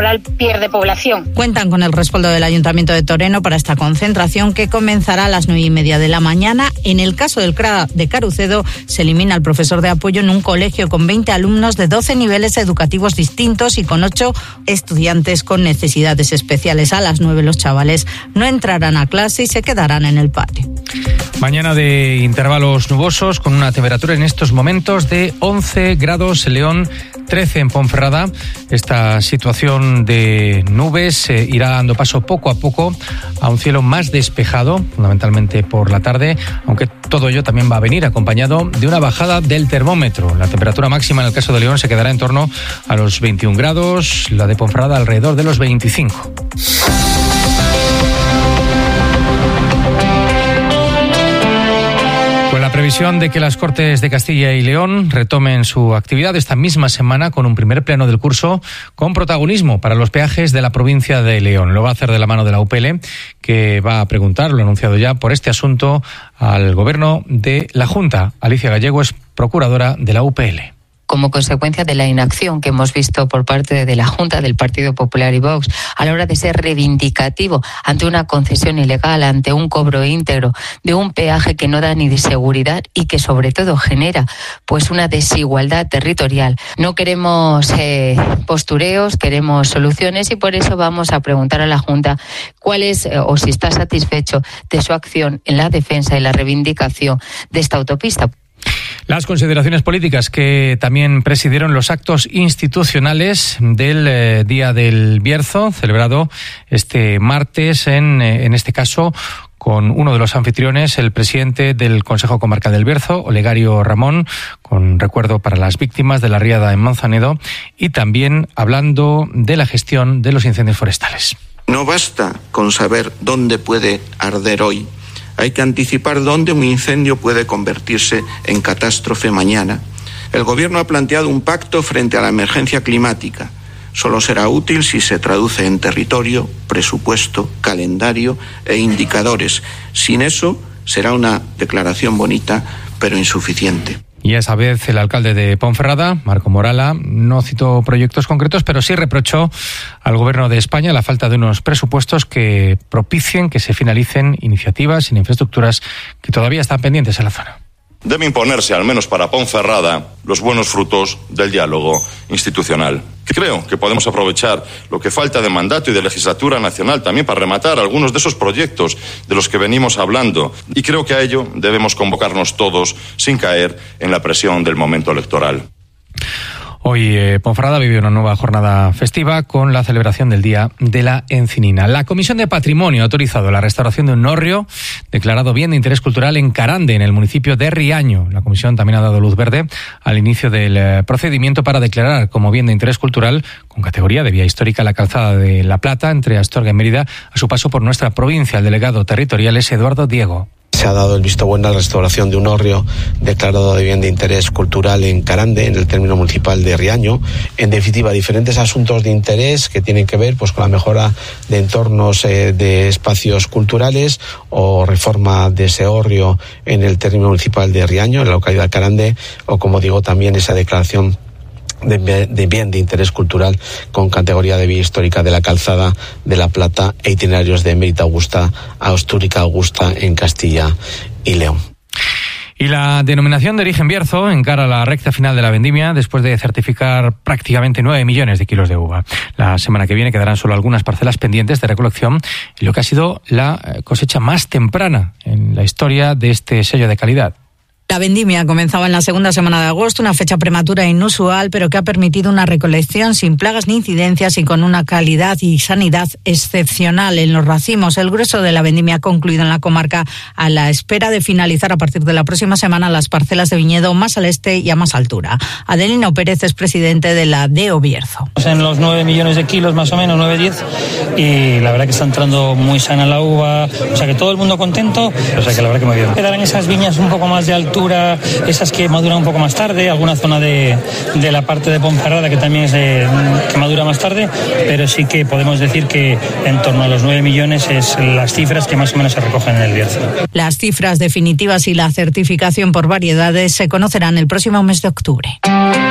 pierde población. Cuentan con el respaldo del Ayuntamiento de Toreno para esta concentración que comenzará a las 9:30 de la mañana. En el caso del CRA de Carucedo, se elimina al profesor de apoyo en un colegio con 20 alumnos de 12 niveles educativos distintos y con 8 estudiantes con necesidades especiales. A las 9 los chavales no entrarán a clase y se quedarán en el patio. Mañana de intervalos nubosos con una temperatura en estos momentos de 11 grados en León, 13 en Ponferrada. Esta situación de nubes irá dando paso poco a poco a un cielo más despejado, fundamentalmente por la tarde, aunque todo ello también va a venir acompañado de una bajada del termómetro. La temperatura máxima en el caso de León se quedará en torno a los 21 grados, la de Ponferrada alrededor de los 25. Con la previsión de que las Cortes de Castilla y León retomen su actividad esta misma semana con un primer pleno del curso con protagonismo para los peajes de la provincia de León. Lo va a hacer de la mano de la UPL, que va a preguntar, lo ha anunciado ya, por este asunto al Gobierno de la Junta. Alicia Gallego es procuradora de la UPL. Como consecuencia de la inacción que hemos visto por parte de la Junta del Partido Popular y Vox a la hora de ser reivindicativo ante una concesión ilegal, ante un cobro íntegro de un peaje que no da ni de seguridad y que sobre todo genera pues una desigualdad territorial. No queremos postureos, queremos soluciones y por eso vamos a preguntar a la Junta cuál es o si está satisfecho de su acción en la defensa y la reivindicación de esta autopista. Las consideraciones políticas que también presidieron los actos institucionales del Día del Bierzo, celebrado este martes, en este caso con uno de los anfitriones, el presidente del Consejo Comarcal del Bierzo, Olegario Ramón, con recuerdo para las víctimas de la riada en Manzanedo y también hablando de la gestión de los incendios forestales. No basta con saber dónde puede arder hoy. Hay que anticipar dónde un incendio puede convertirse en catástrofe mañana. El Gobierno ha planteado un pacto frente a la emergencia climática. Solo será útil si se traduce en territorio, presupuesto, calendario e indicadores. Sin eso, será una declaración bonita, pero insuficiente. Y a esa vez el alcalde de Ponferrada, Marco Morala, no citó proyectos concretos, pero sí reprochó al Gobierno de España la falta de unos presupuestos que propicien que se finalicen iniciativas en infraestructuras que todavía están pendientes en la zona. Debe imponerse, al menos para Ponferrada, los buenos frutos del diálogo institucional. Creo que podemos aprovechar lo que falta de mandato y de legislatura nacional también para rematar algunos de esos proyectos de los que venimos hablando. Y creo que a ello debemos convocarnos todos sin caer en la presión del momento electoral. Hoy Ponferrada vive una nueva jornada festiva con la celebración del Día de la Encinina. La Comisión de Patrimonio ha autorizado la restauración de un hórreo declarado bien de interés cultural en Carande, en el municipio de Riaño. La Comisión también ha dado luz verde al inicio del procedimiento para declarar como bien de interés cultural con categoría de vía histórica la calzada de La Plata entre Astorga y Mérida a su paso por nuestra provincia. El delegado territorial es Eduardo Diego. Se ha dado el visto bueno a la restauración de un hórreo declarado de bien de interés cultural en Carande, en el término municipal de Riaño. En definitiva, diferentes asuntos de interés que tienen que ver pues con la mejora de entornos de espacios culturales o reforma de ese hórreo en el término municipal de Riaño, en la localidad de Carande, o como digo, también esa declaración de bien de interés cultural con categoría de vía histórica de la calzada de La Plata e itinerarios de Mérida Augusta a Astúrica Augusta en Castilla y León. Y la denominación de origen Bierzo encara la recta final de la vendimia después de certificar prácticamente 9 millones de kilos de uva. La semana que viene quedarán solo algunas parcelas pendientes de recolección y lo que ha sido la cosecha más temprana en la historia de este sello de calidad. La vendimia comenzaba en la segunda semana de agosto, una fecha prematura e inusual, pero que ha permitido una recolección sin plagas ni incidencias y con una calidad y sanidad excepcional en los racimos. El grueso de la vendimia ha concluido en la comarca a la espera de finalizar a partir de la próxima semana las parcelas de viñedo más al este y a más altura. Adelino Pérez es presidente de la DEO Bierzo. En los 9 millones de kilos más o menos, 9-10, y la verdad que está entrando muy sana la uva, o sea que todo el mundo contento, o sea que la verdad que muy bien. Quedarán esas viñas un poco más de altura, esas que maduran un poco más tarde, alguna zona de la parte de Ponferrada que también es que madura más tarde, pero sí que podemos decir que en torno a los 9 millones es las cifras que más o menos se recogen en el Bierzo. Las cifras definitivas y la certificación por variedades se conocerán el próximo mes de octubre.